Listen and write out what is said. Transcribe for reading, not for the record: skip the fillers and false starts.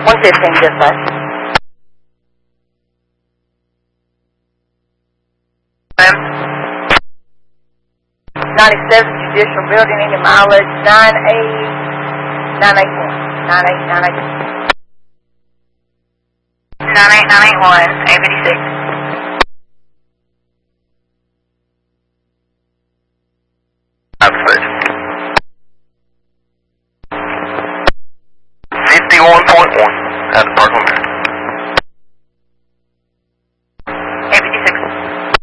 115, dispatch. 97 Judicial Building, any mileage 98981. 98981, 856. Absolute. 51.1 at Parkland.